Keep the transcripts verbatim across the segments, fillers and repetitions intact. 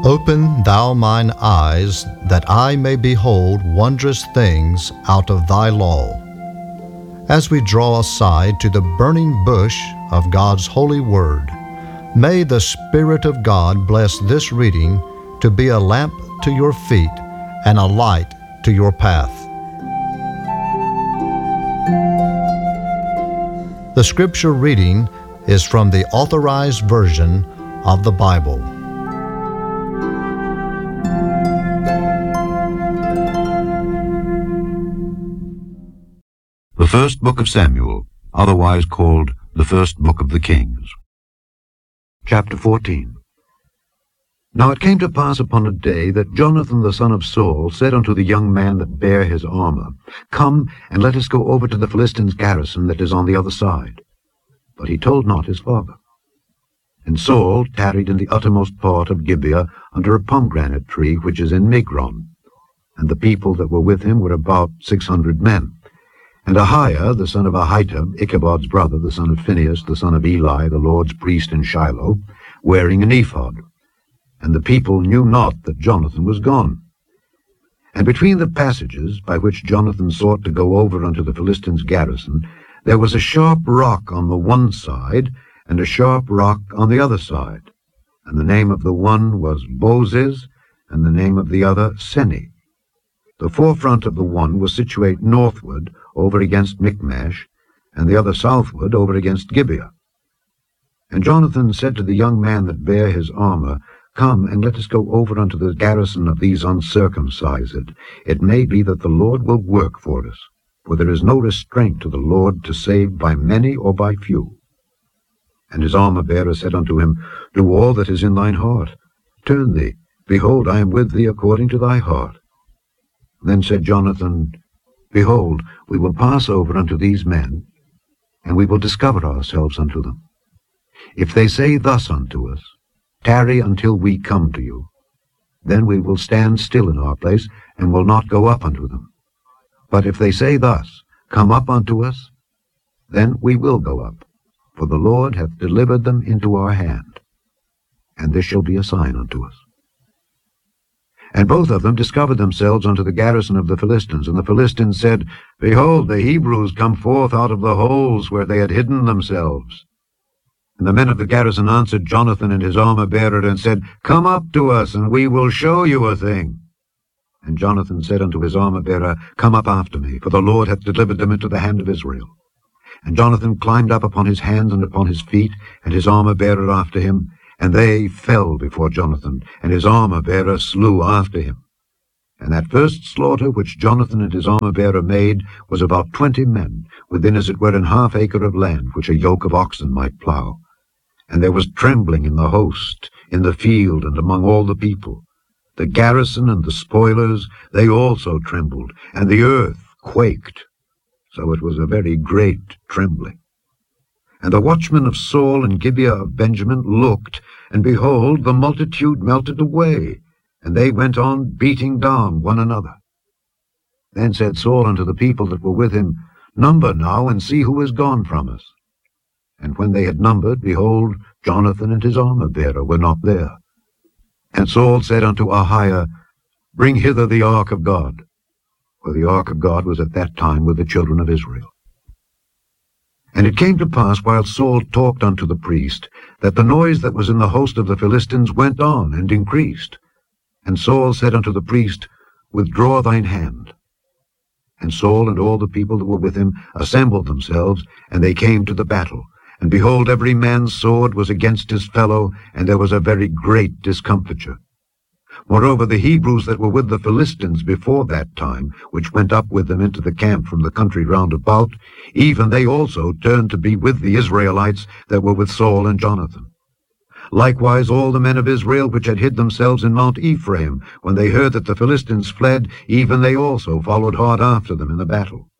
Open thou mine eyes, that I may behold wondrous things out of thy law. As we draw aside to the burning bush of God's holy word, may the Spirit of God bless this reading to be a lamp to your feet and a light to your path. The scripture reading is from the Authorized Version of the Bible. The First Book of Samuel, otherwise called the First Book of the Kings. Chapter fourteen. Now it came to pass upon a day that Jonathan the son of Saul said unto the young man that bare his armor, Come, and let us go over to the Philistines' garrison that is on the other side. But he told not his father. And Saul tarried in the uttermost part of Gibeah under a pomegranate tree which is in Migron. And the people that were with him were about six hundred men. And Ahiah, the son of Ahitub, Ichabod's brother, the son of Phinehas, the son of Eli, the Lord's priest in Shiloh, wearing an ephod. And the people knew not that Jonathan was gone. And between the passages by which Jonathan sought to go over unto the Philistines' garrison, there was a sharp rock on the one side, and a sharp rock on the other side. And the name of the one was Bozez, and the name of the other Seni. The forefront of the one was situate northward, over against Michmash, and the other southward, over against Gibeah. And Jonathan said to the young man that bare his armor, Come, and let us go over unto the garrison of these uncircumcised. It may be that the Lord will work for us, for there is no restraint to the Lord to save by many or by few. And his armor-bearer said unto him, Do all that is in thine heart. Turn thee, behold, I am with thee according to thy heart. Then said Jonathan, Behold, we will pass over unto these men, and we will discover ourselves unto them. If they say thus unto us, Tarry until we come to you, then we will stand still in our place, and will not go up unto them. But if they say thus, Come up unto us, then we will go up, for the Lord hath delivered them into our hand, and this shall be a sign unto us. And both of them discovered themselves unto the garrison of the Philistines. And the Philistines said, Behold, the Hebrews come forth out of the holes where they had hidden themselves. And the men of the garrison answered Jonathan and his armor-bearer, and said, Come up to us, and we will show you a thing. And Jonathan said unto his armor-bearer, Come up after me, for the Lord hath delivered them into the hand of Israel. And Jonathan climbed up upon his hands and upon his feet, and his armor-bearer after him, and they fell before Jonathan, and his armor-bearer slew after him. And that first slaughter which Jonathan and his armor-bearer made was about twenty men, within as it were an half acre of land, which a yoke of oxen might plough. And there was trembling in the host, in the field, and among all the people. The garrison and the spoilers, they also trembled, and the earth quaked. So it was a very great trembling. And the watchmen of Saul and Gibeah of Benjamin looked, and behold, the multitude melted away, and they went on beating down one another. Then said Saul unto the people that were with him, Number now, and see who is gone from us. And when they had numbered, behold, Jonathan and his armor-bearer were not there. And Saul said unto Ahiah, Bring hither the ark of God. For the ark of God was at that time with the children of Israel. And it came to pass, while Saul talked unto the priest, that the noise that was in the host of the Philistines went on and increased. And Saul said unto the priest, Withdraw thine hand. And Saul and all the people that were with him assembled themselves, and they came to the battle. And behold, every man's sword was against his fellow, and there was a very great discomfiture. Moreover, the Hebrews that were with the Philistines before that time, which went up with them into the camp from the country round about, even they also turned to be with the Israelites that were with Saul and Jonathan. Likewise all the men of Israel which had hid themselves in Mount Ephraim, when they heard that the Philistines fled, even they also followed hard after them in the battle.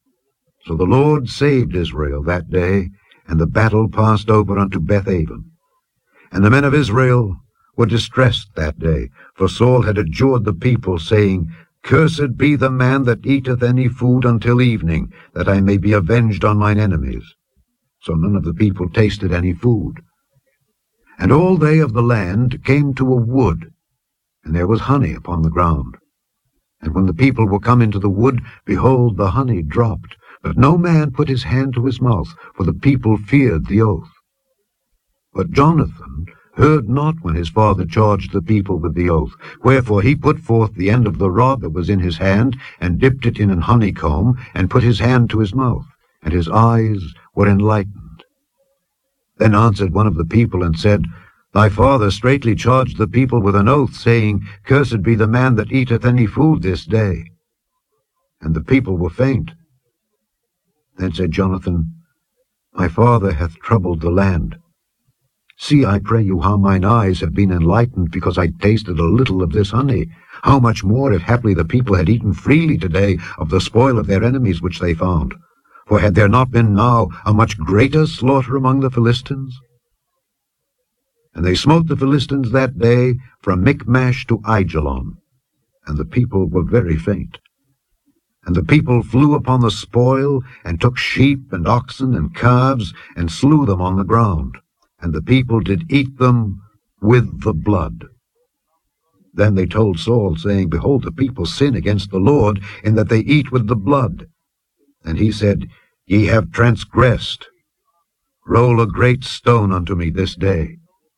So the Lord saved Israel that day, and the battle passed over unto Bethaven. And the men of Israel were distressed that day, for Saul had adjured the people, saying, Cursed be the man that eateth any food until evening, that I may be avenged on mine enemies. So none of the people tasted any food. And all they of the land came to a wood, and there was honey upon the ground. And when the people were come into the wood, behold, the honey dropped, but no man put his hand to his mouth, for the people feared the oath. But Jonathan heard not when his father charged the people with the oath. Wherefore he put forth the end of the rod that was in his hand, and dipped it in an honeycomb, and put his hand to his mouth, and his eyes were enlightened. Then answered one of the people, and said, Thy father straitly charged the people with an oath, saying, Cursed be the man that eateth any food this day. And the people were faint. Then said Jonathan, My father hath troubled the land. See, I pray you, how mine eyes have been enlightened, because I tasted a little of this honey. How much more, if haply the people had eaten freely today of the spoil of their enemies which they found? For had there not been now a much greater slaughter among the Philistines? And they smote the Philistines that day from Michmash to Aijalon, and the people were very faint. And the people flew upon the spoil, and took sheep and oxen and calves, and slew them on the ground. And the people did eat them with the blood. Then they told Saul, saying, Behold, the people sin against the Lord, in that they eat with the blood. And he said, Ye have transgressed. Roll a great stone unto me this day.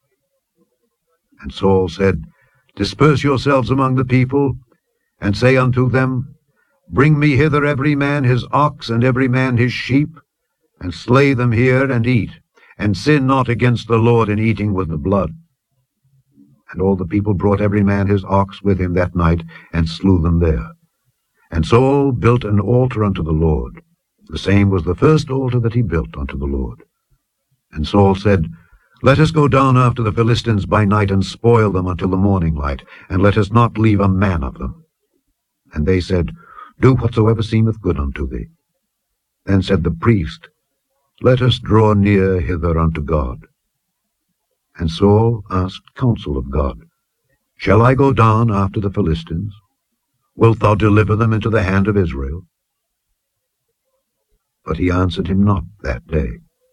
And Saul said, Disperse yourselves among the people, and say unto them, Bring me hither every man his ox, and every man his sheep, and slay them here, and eat, and sin not against the Lord in eating with the blood. And all the people brought every man his ox with him that night, and slew them there. And Saul built an altar unto the Lord. The same was the first altar that he built unto the Lord. And Saul said, Let us go down after the Philistines by night, and spoil them until the morning light, and let us not leave a man of them. And they said, Do whatsoever seemeth good unto thee. Then said the priest, Let us draw near hither unto God. And Saul asked counsel of God, Shall I go down after the Philistines? Wilt thou deliver them into the hand of Israel? But he answered him not that day.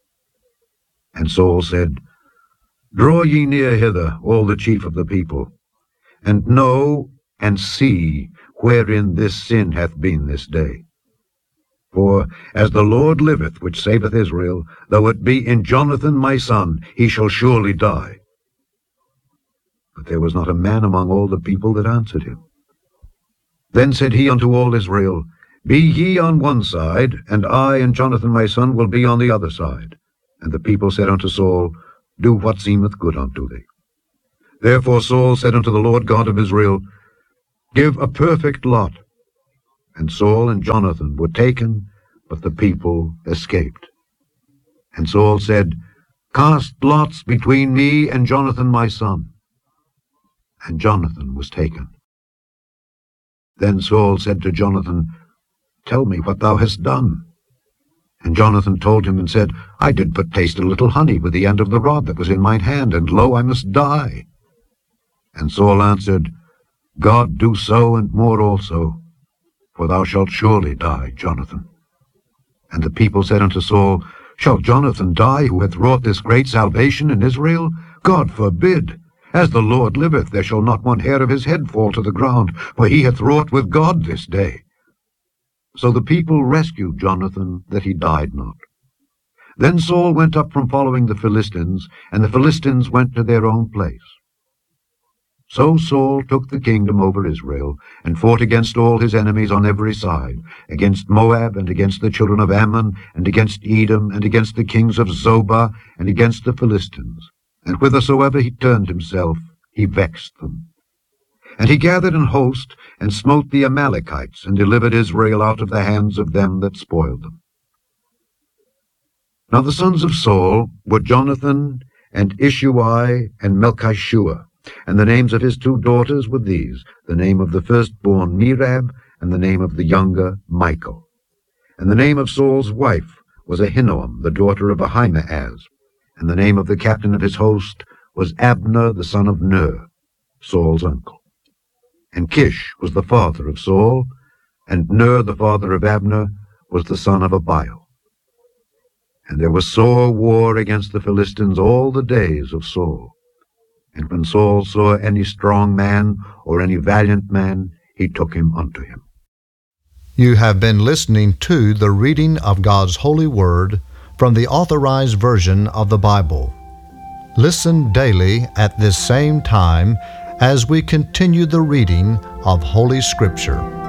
And Saul said, Draw ye near hither, all the chief of the people, and know and see wherein this sin hath been this day. For as the Lord liveth, which saveth Israel, though it be in Jonathan my son, he shall surely die. But there was not a man among all the people that answered him. Then said he unto all Israel, Be ye on one side, and I and Jonathan my son will be on the other side. And the people said unto Saul, Do what seemeth good unto thee. Therefore Saul said unto the Lord God of Israel, Give a perfect lot. And Saul and Jonathan were taken, but the people escaped. And Saul said, Cast lots between me and Jonathan my son. And Jonathan was taken. Then Saul said to Jonathan, Tell me what thou hast done. And Jonathan told him and said, I did but taste a little honey with the end of the rod that was in mine hand, and lo, I must die. And Saul answered, God do so and more also, for thou shalt surely die, Jonathan. And the people said unto Saul, Shall Jonathan die, who hath wrought this great salvation in Israel? God forbid! As the Lord liveth, there shall not one hair of his head fall to the ground, for he hath wrought with God this day. So the people rescued Jonathan, that he died not. Then Saul went up from following the Philistines, and the Philistines went to their own place. So Saul took the kingdom over Israel, and fought against all his enemies on every side, against Moab, and against the children of Ammon, and against Edom, and against the kings of Zobah, and against the Philistines. And whithersoever he turned himself, he vexed them. And he gathered an host, and smote the Amalekites, and delivered Israel out of the hands of them that spoiled them. Now the sons of Saul were Jonathan, and Ishuai, and Melchishua. And the names of his two daughters were these, the name of the firstborn Merab, and the name of the younger Michal. And the name of Saul's wife was Ahinoam, the daughter of Ahimaaz. And the name of the captain of his host was Abner, the son of Ner, Saul's uncle. And Kish was the father of Saul, and Ner, the father of Abner, was the son of Abiel. And there was sore war against the Philistines all the days of Saul. And when Saul saw any strong man or any valiant man, he took him unto him. You have been listening to the reading of God's holy word from the Authorized Version of the Bible. Listen daily at this same time as we continue the reading of Holy Scripture.